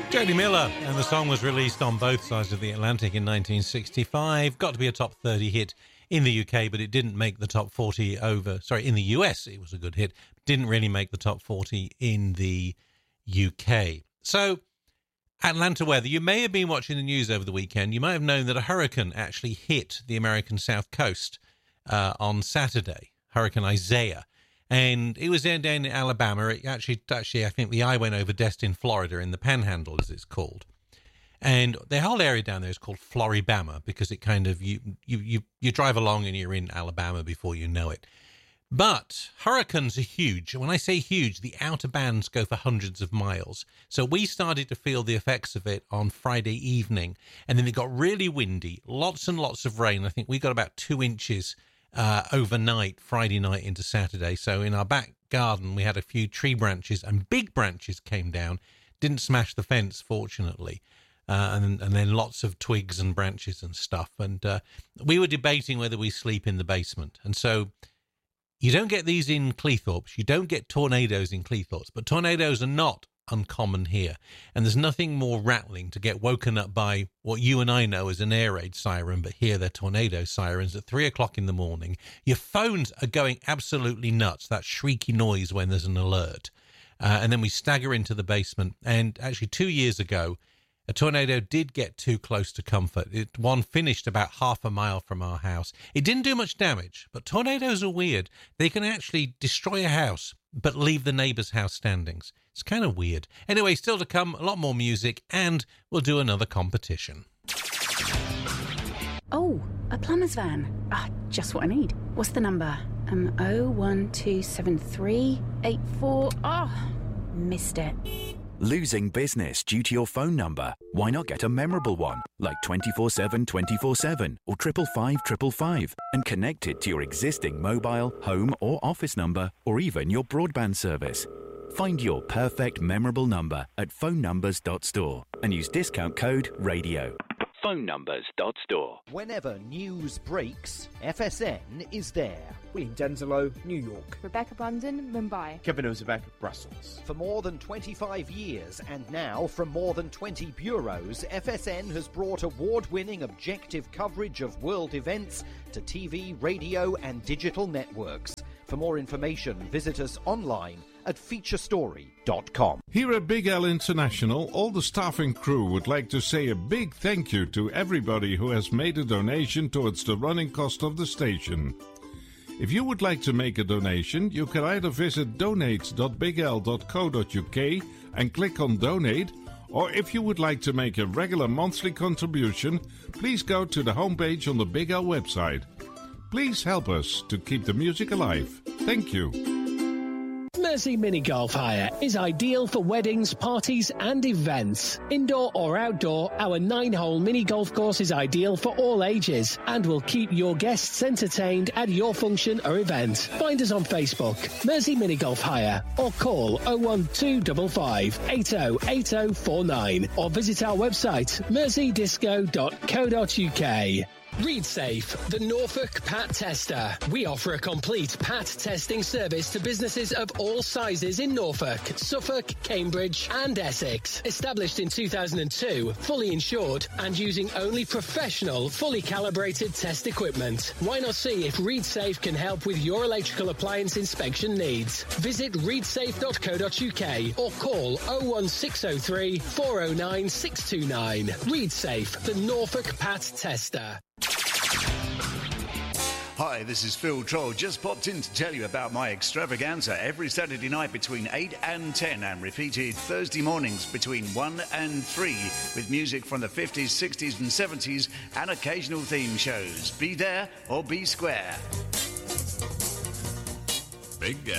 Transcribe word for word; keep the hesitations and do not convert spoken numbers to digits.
Jody Miller, and the song was released on both sides of the Atlantic in nineteen sixty-five. Got to be a top thirty hit in the U K, but it didn't make the top forty over... Sorry, in the U S it was a good hit. Didn't really make the top forty in the U K. So, Atlanta weather. You may have been watching the news over the weekend. You might have known that a hurricane actually hit the American South Coast uh, on Saturday. Hurricane Isaiah. And it was down in Alabama. It actually, actually, I think the eye went over Destin, Florida, in the Panhandle, as it's called. And the whole area down there is called Floribama because it kind of, you, you, you, you drive along and you're in Alabama before you know it. But hurricanes are huge. When I say huge, the outer bands go for hundreds of miles. So we started to feel the effects of it on Friday evening. And then it got really windy, lots and lots of rain. I think we got about two inches uh, overnight, Friday night into Saturday. So in our back garden, we had a few tree branches and big branches came down. Didn't smash the fence, fortunately. Uh, and, and then lots of twigs and branches and stuff. And uh, we were debating whether we sleep in the basement. And so you don't get these in Cleethorpes. You don't get tornadoes in Cleethorpes. But tornadoes are not uncommon here. And there's nothing more rattling to get woken up by what you and I know as an air raid siren, but here they're tornado sirens at three o'clock in the morning. Your phones are going absolutely nuts, that shrieky noise when there's an alert. Uh, and then we stagger into the basement. And actually two years ago, a tornado did get too close to Comfort. It, one finished about half a mile from our house. It didn't do much damage, but tornadoes are weird. They can actually destroy a house, but leave the neighbour's house standings. It's kind of weird. Anyway, still to come, a lot more music, and we'll do another competition. Oh, a plumber's van. Ah, just what I need. What's the number? Um, oh one two seven three eight four. Oh, missed it. Losing business due to your phone number? Why not get a memorable one, like twenty-four seven twenty-four seven or triple five triple five, and connect it to your existing mobile, home or office number, or even your broadband service. Find your perfect memorable number at phone numbers dot store and use discount code RADIO. phone numbers dot store. Whenever news breaks, F S N is there. William Denzelo, New York. Rebecca Brandon, Mumbai. Kevin Ozebek, Brussels. For more than twenty-five years and now from more than twenty bureaus, F S N has brought award-winning objective coverage of world events to T V, radio and digital networks. For more information, visit us online at feature story dot com. Here at Big L International, all the staff and crew would like to say a big thank you to everybody who has made a donation towards the running cost of the station. If you would like to make a donation, you can either visit donate dot big l dot co dot u k and click on donate, or if you would like to make a regular monthly contribution, please go to the homepage on the Big L website. Please help us to keep the music alive. Thank you. Mersey Mini Golf Hire is ideal for weddings, parties and events. Indoor or outdoor, our nine-hole mini golf course is ideal for all ages and will keep your guests entertained at your function or event. Find us on Facebook, Mersey Mini Golf Hire, or call oh one two five five eight oh eight oh four nine or visit our website, mersey disco dot co dot u k. ReadSafe, the Norfolk P A T tester. We offer a complete P A T testing service to businesses of all sizes in Norfolk, Suffolk, Cambridge and Essex. Established in two thousand two, fully insured and using only professional, fully calibrated test equipment. Why not see if ReadSafe can help with your electrical appliance inspection needs? Visit read safe dot co dot u k or call oh one six oh three four oh nine six two nine. ReadSafe, the Norfolk P A T tester. Hi, this is Phil Troll. Just popped in to tell you about my extravaganza every Saturday night between eight and ten and repeated Thursday mornings between one and three with music from the fifties, sixties and seventies and occasional theme shows. Be there or be square. Big